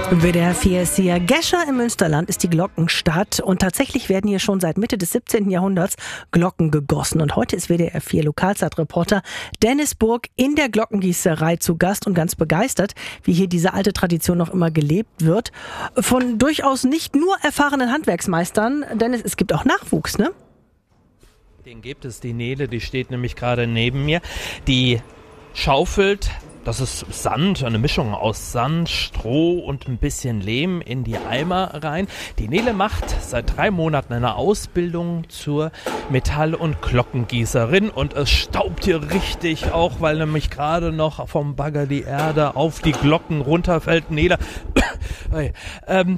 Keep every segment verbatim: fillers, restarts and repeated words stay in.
W D R vier ist hier. Gescher im Münsterland ist die Glockenstadt und tatsächlich werden hier schon seit Mitte des siebzehnten Jahrhunderts Glocken gegossen. Und heute ist W D R vier Lokalzeitreporter Dennis Burg in der Glockengießerei zu Gast und ganz begeistert, wie hier diese alte Tradition noch immer gelebt wird. Von durchaus nicht nur erfahrenen Handwerksmeistern, Dennis, es gibt auch Nachwuchs, ne? Den gibt es, die Nele, die steht nämlich gerade neben mir. Die schaufelt, das ist Sand, eine Mischung aus Sand, Stroh und ein bisschen Lehm in die Eimer rein. Die Nele macht seit drei Monaten eine Ausbildung zur Metall- und Glockengießerin und es staubt hier richtig, auch weil nämlich gerade noch vom Bagger die Erde auf die Glocken runterfällt. Nele, hey, ähm,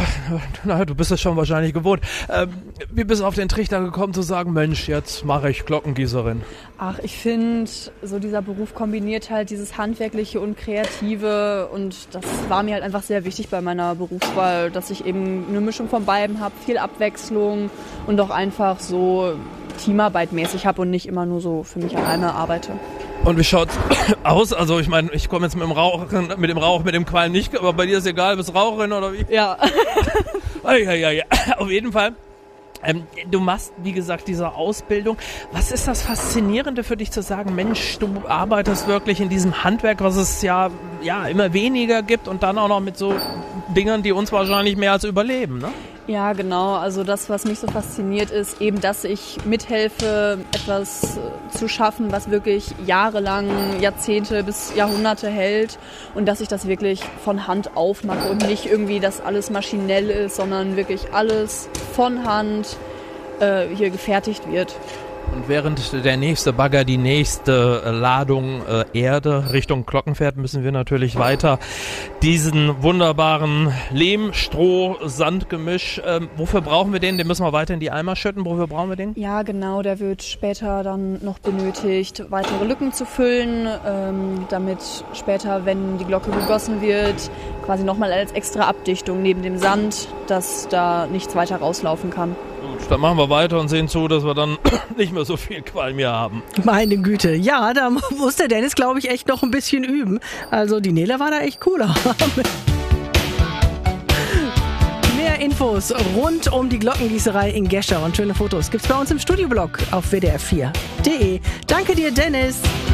na, du bist es schon wahrscheinlich gewohnt. Ähm, wie bist du auf den Trichter gekommen zu sagen, Mensch, jetzt mache ich Glockengießerin? Ach, ich finde, so dieser Beruf kombiniert halt dieses Handwerkliche und Kreative und das war mir halt einfach sehr wichtig bei meiner Berufswahl, dass ich eben eine Mischung von beiden habe, viel Abwechslung und auch einfach so Teamarbeit mäßig habe und nicht immer nur so für mich alleine arbeite. Und wie schaut's aus? Also ich meine, ich komme jetzt mit dem Rauch, mit dem Rauch, mit dem Qualm nicht, aber bei dir ist egal, bist Raucherin oder wie? Ja. Ja, ja, ja, ja. Auf jeden Fall. Ähm, du machst, wie gesagt, diese Ausbildung. Was ist das Faszinierende für dich zu sagen, Mensch, du arbeitest wirklich in diesem Handwerk, was es ja, ja immer weniger gibt und dann auch noch mit so Dingern, die uns wahrscheinlich mehr als überleben, ne? Ja, genau. Also das, was mich so fasziniert, ist eben, dass ich mithelfe, etwas zu schaffen, was wirklich jahrelang, Jahrzehnte bis Jahrhunderte hält und dass ich das wirklich von Hand aufmache und nicht irgendwie, dass alles maschinell ist, sondern wirklich alles von Hand äh, hier gefertigt wird. Und während der nächste Bagger die nächste Ladung äh, Erde Richtung Glocken fährt, müssen wir natürlich weiter diesen wunderbaren Lehm, Stroh, Sandgemisch. Ähm, wofür brauchen wir den? Den müssen wir weiter in die Eimer schütten. Wofür brauchen wir den? Ja, genau. Der wird später dann noch benötigt, weitere Lücken zu füllen, ähm, damit später, wenn die Glocke gegossen wird, quasi nochmal als extra Abdichtung neben dem Sand, dass da nichts weiter rauslaufen kann. Gut, dann machen wir weiter und sehen zu, dass wir dann nicht mehr so viel Qualm hier haben. Meine Güte, ja, da muss der Dennis, glaube ich, echt noch ein bisschen üben. Also die Nele war da echt cooler. Mehr Infos rund um die Glockengießerei in Gescher und schöne Fotos gibt's bei uns im Studioblog auf w d r vier punkt d e. Danke dir, Dennis.